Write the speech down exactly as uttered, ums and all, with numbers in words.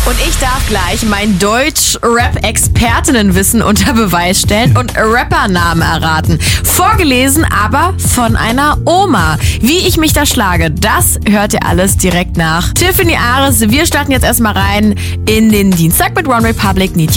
Und ich darf gleich mein Deutsch-Rap-Expertinnenwissen unter Beweis stellen und Rappernamen erraten. Vorgelesen, aber von einer Oma. Wie ich mich da schlage, das hört ihr alles direkt nach Tiffany Ares. Wir starten jetzt erstmal rein in den Dienstag mit One Republic. Need